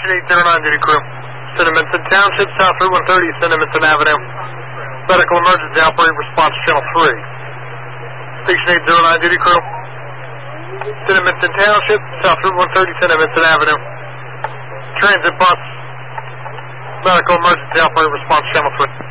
Station 809 duty crew. Cinnaminson Township, South Route 130, Cinnaminson Avenue. Medical emergency operating response channel 3. Station 809 duty crew. Cinnaminson Township, South Route 130, Cinnaminson Avenue. Transit bus. Medical emergency operating response channel 3.